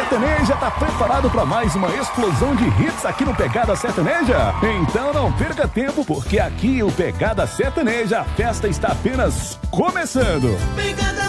Sertaneja tá preparado para mais uma explosão de hits aqui no Pegada Sertaneja? Então não perca tempo, porque aqui o Pegada Sertaneja, a festa está apenas começando.